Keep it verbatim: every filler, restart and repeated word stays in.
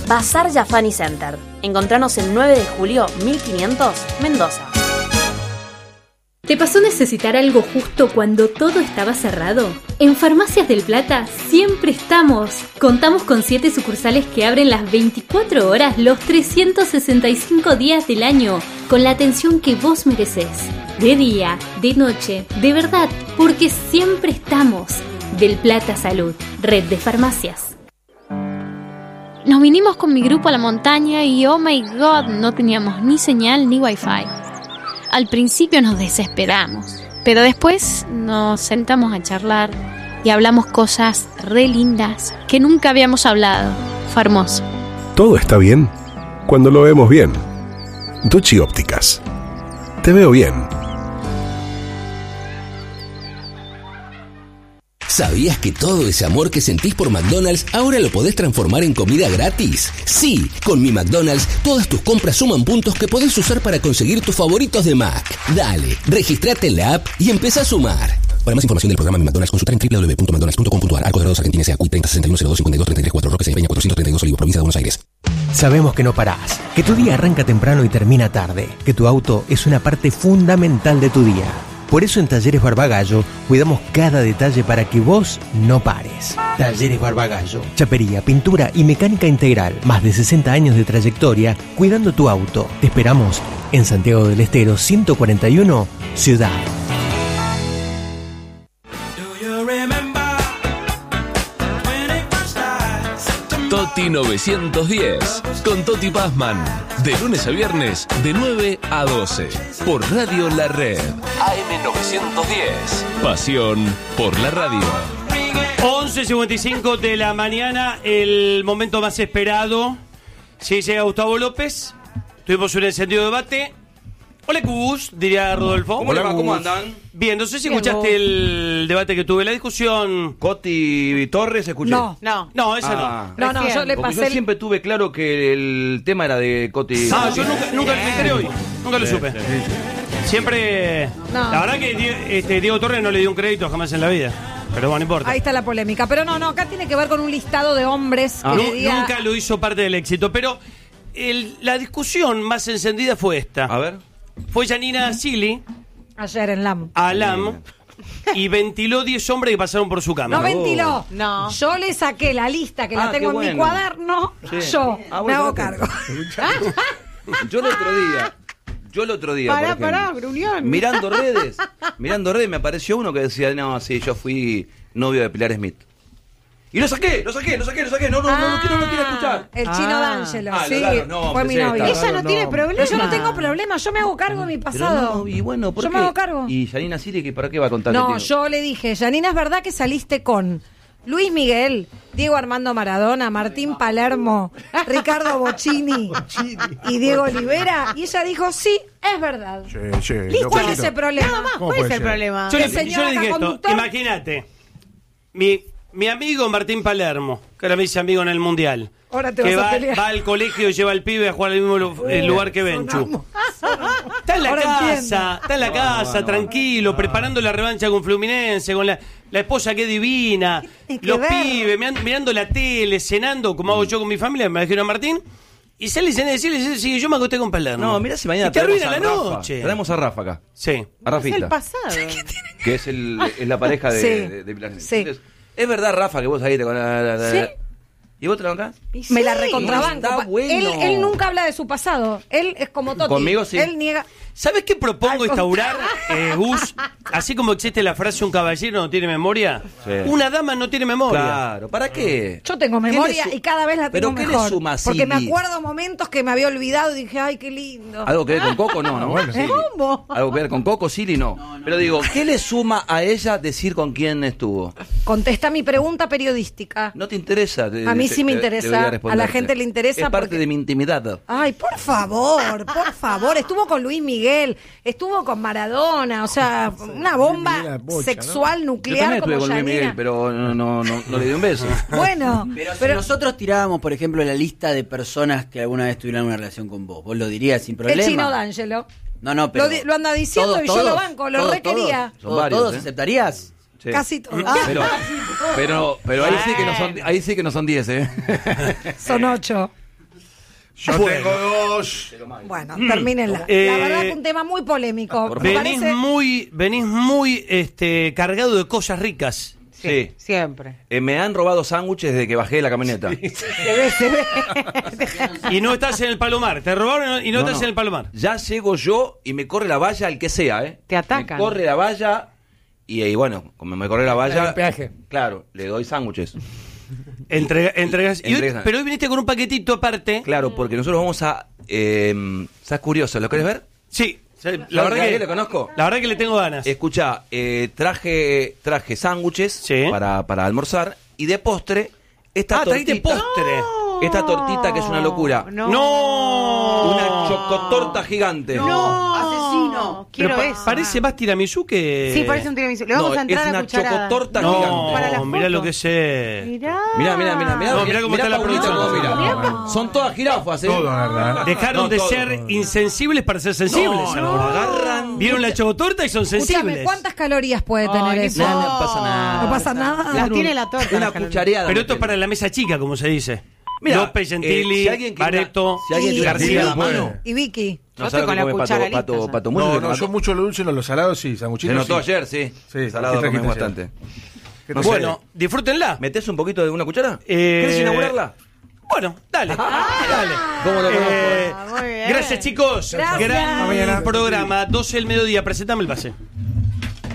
Bazar Yafani Center. Encontranos el nueve de julio mil quinientos, Mendoza. ¿Te pasó necesitar algo justo cuando todo estaba cerrado? En Farmacias del Plata siempre estamos. Contamos con siete sucursales que abren las veinticuatro horas los trescientos sesenta y cinco días del año, con la atención que vos merecés. De día, de noche, de verdad, porque siempre estamos. Del Plata Salud, red de farmacias. Nos vinimos con mi grupo a la montaña y oh my god, no teníamos ni señal ni wifi. Al principio nos desesperamos, pero después nos sentamos a charlar y hablamos cosas re lindas que nunca habíamos hablado. Fue hermoso. Todo está bien cuando lo vemos bien. Duchi Ópticas. Te veo bien. ¿Sabías que todo ese amor que sentís por McDonald's ahora lo podés transformar en comida gratis? Sí, con mi McDonald's todas tus compras suman puntos que podés usar para conseguir tus favoritos de Mac. Dale, registrate en la app y empezá a sumar. Para más información del programa Mi McDonald's, consultar en doble u doble u doble u punto mcdonalds punto com punto a r. Arcos Dorados, Argentina, S A C U I treinta sesenta y uno cero dos cincuenta y dos treinta y tres cuatro, Roque Peña cuatrocientos treinta y dos Olivo, provincia de Buenos Aires. Sabemos que no parás, que tu día arranca temprano y termina tarde, que tu auto es una parte fundamental de tu día. Por eso en Talleres Barbagallo cuidamos cada detalle para que vos no pares. Talleres Barbagallo, chapería, pintura y mecánica integral. Más de sesenta años de trayectoria cuidando tu auto. Te esperamos en Santiago del Estero ciento cuarenta y uno, Ciudad. Toti novecientos diez, con Toti Pazman, de lunes a viernes, de nueve a doce, por Radio La Red, A M novecientos diez, pasión por la radio. once cincuenta y cinco de la mañana, el momento más esperado. Sí, llega Gustavo López, tuvimos un encendido debate. Hola, Cus, diría Rodolfo. ¿Cómo le va? ¿Cómo andan? Bien, no sé si escuchaste el debate que tuve, la discusión. ¿Coti Torres escuché? No, no. No, ese ah, no. No, no, yo le Porque pasé yo el... siempre tuve claro que el tema era de Coti. Ah, yo nunca, nunca lo enteré hoy. Nunca lo sí, supe. Sí, sí. Siempre... No. La verdad que este, Diego Torres no le dio un crédito jamás en la vida. Pero bueno, no importa. Ahí está la polémica. Pero no, no, acá tiene que ver con un listado de hombres que Ah. le Nu- diga... Nunca lo hizo parte del éxito. Pero el- la discusión más encendida fue esta. A ver. Fue Janina Sili Ayer en LAM. a LAM y ventiló diez hombres que pasaron por su cama. No ventiló. No. Yo le saqué la lista que Ah, la tengo qué en bueno. mi cuaderno. Sí. Yo Ah, me bueno, hago ok. cargo. Yo el otro día, yo el otro día, Pará, por ejemplo, pará, gruñón. mirando redes, mirando redes me apareció uno que decía, no, sí, yo fui novio de Pilar Smith. Y lo saqué, lo saqué, lo saqué, lo saqué. No, no, no, no quiero, no quiero escuchar. El chino Ah. D'Angelo, Ah, sí, claro, no, fue mi pensé, novio. está, Ella claro, no tiene no. problema. Yo no tengo problema, yo me hago cargo de mi Pero pasado. no, y bueno, ¿por yo qué? me hago cargo. Y Janina Sili, ¿que ¿para qué va a contar? No, que tiene? yo le dije, Janina, es verdad que saliste con Luis Miguel, Diego Armando Maradona, Martín Palermo, Ricardo Bocchini y Diego Olivera. Y ella dijo, sí, es verdad. Sí, sí. ¿Listo? ¿Cuál es el problema? Nada más, ¿Cómo ¿cuál es puede el ser? problema? Yo le, El yo señor le dije acá esto, conductor. imagínate, mi, mi amigo Martín Palermo, que ahora me dice amigo en el Mundial, Ahora te que vas a va, pelear. va al colegio y lleva al pibe a jugar al mismo lu- el lugar que Benchu. Está en la Ahora casa, entiendo. está en la casa, tranquilo, preparando la revancha con Fluminense, con la, la esposa que divina, tiene que los ver? pibes, miran- mirando la tele, cenando, como hago yo con mi familia, me dijeron a Martín, y sale y cena y decirle, sí, sí, yo me acosté con Palermo. No, mirá si mañana y te traemos arruina a la Rafa. noche. Traemos a Rafa acá. Sí. A Es Rafita. el pasado. Que es, el, es la pareja de, Sí. de, de Pilar Smith. Sí. Entonces, ¿es verdad, Rafa, que vos saliste con la... la- la- Sí. ¿Y vos te la bancás? Me la Está recontrabanco. bueno. Él, él nunca habla de su pasado. Él es como Toti. Conmigo sí. Él niega. ¿Sabes qué propongo Al instaurar, eh, Gus? Así como existe la frase un caballero no tiene memoria, Sí. una dama no tiene memoria. Claro, ¿para qué? Yo tengo ¿Qué memoria le su- y cada vez la ¿Pero tengo qué mejor. le suma a porque me Silly? acuerdo momentos que me había olvidado y dije, ay, qué lindo. ¿Algo que ver con Coco? No, no. bueno, Silly. ¿Cómo? ¿Algo que ver con Coco? Silly, no. Pero digo, ¿qué le suma a ella decir con quién estuvo? Contesta mi pregunta periodística. No te interesa. te- A mí te- sí me te- interesa, debería a la responderte. gente le interesa Es parte porque- de mi intimidad. Ay, por favor, por favor. Estuvo con Luis Miguel, estuvo con Maradona, o sea, una bomba Miguel Bocha, sexual Yo nuclear también estuve como con Luis Yanina. Miguel, pero no, no, no, no le di un beso. Bueno, Pero si pero nosotros tirábamos, por ejemplo, la lista de personas que alguna vez tuvieron una relación con vos, vos lo dirías sin problema. el chino D'Angelo. No, no, pero Lo di- lo anda diciendo todos, y yo lo todos, banco, lo todos, requería. todos. Son ¿Todos, varios, todos ¿eh? aceptarías? Sí. Casi todo. Pero, pero, pero ahí sí que no son, ahí sí que no son diez, ¿eh? Son ocho. Yo Bueno. tengo dos. Bueno, termínenla. Eh, la verdad que un tema muy polémico. Me Venís parece- muy, venís muy este, cargado de cosas ricas. Sí. Siempre. Eh, me han robado sándwiches desde que bajé de la camioneta. Se ve, se ve. Y no estás en el Palomar. Te robaron y no, No, estás no. en el Palomar. Ya llego yo y me corre la valla el que sea, ¿eh? Te atacan. Me corre la valla y, y bueno, como me corre la valla, El peaje. claro, le doy sándwiches. Entrega, entregas. y hoy- Entregas. pero hoy viniste con un paquetito aparte. Claro, porque nosotros vamos a... Eh, ¿Estás curioso? ¿Lo querés ver? Sí. La ¿Sabes verdad que que lo conozco? La verdad que le tengo ganas. Escucha, eh, traje traje sándwiches Sí. para, para almorzar y de postre esta Ah, trajiste tortita. postre. Esta tortita que es una locura. No. No. Una chocotorta gigante. No. Asesino. Quiero Pero pa- eso. Parece más tiramisú que. Sí, parece un tiramisú. Le vamos No, a entrar es a una cucharada. chocotorta No, gigante. Para la mirá foto. lo que es. eh. Mirá. Mirá, mirá, mirá, mirá. No, mirá cómo está la Paulito, producción. cómo mira. Mirá. Son todas jirafas, ¿eh? Todo, ¿verdad? Dejaron No, de todo. ser insensibles para ser sensibles. No, ahora. agarran. Vieron la chocotorta y son Escúchame, sensibles. ¿cuántas calorías puede tener Ay, eso? No, no pasa nada. No pasa nada. Las tiene la torta. Una las calorías. cuchareada. Pero esto es metele. para la mesa chica, como se dice. Mira, López, Gentili, eh, si alguien quiere Bareto, una- si alguien quiere una García. pizza a mano. Y Vicky. Yo No estoy sabe con que la come cuchara pato, lista, pato, ya. pato Muñoz, No, que no, pato- yo mucho lo dulce, no, los salados sí, Se sanguchitos notó sí. ayer, sí. Sí, Salado trajiste comés ayer. bastante. ¿Qué No te sé. Bueno, disfrútenla. ¿Metés un poquito de una cuchara? Eh, ¿Querés inaugurarla? Bueno, dale. dale. ¿Cómo lo conozco? Eh, Ah, muy bien. gracias, chicos. Gracias. Gran Mañana. programa. doce del mediodía. Presentame el pase.